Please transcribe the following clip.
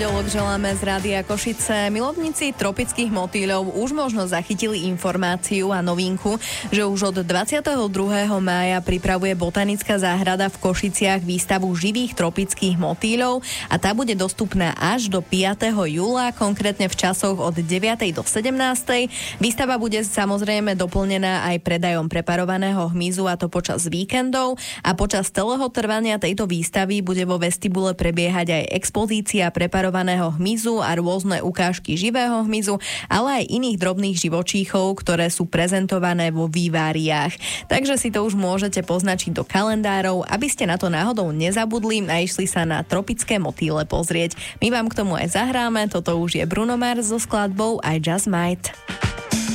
pondelok želáme z Rádia Košice. Milovníci tropických motýľov už možno zachytili informáciu a novinku, že už od 22. mája pripravuje Botanická záhrada v Košiciach výstavu živých tropických motýľov a tá bude dostupná až do 5. júla, konkrétne v časoch od 9. do 17. Výstava bude samozrejme doplnená aj predajom preparovaného hmyzu, a to počas víkendov, a počas celého trvania tejto výstavy bude vo vestibule prebiehať aj expozícia preparovaného hmyzu a rôzne ukážky živého hmyzu, ale aj iných drobných živočíchov, ktoré sú prezentované vo výváriách. Takže si to už môžete poznačiť do kalendárov, aby ste na to náhodou nezabudli a išli sa na tropické motýle pozrieť. My vám k tomu aj zahráme, toto už je Bruno Mars so skladbou I Just Might.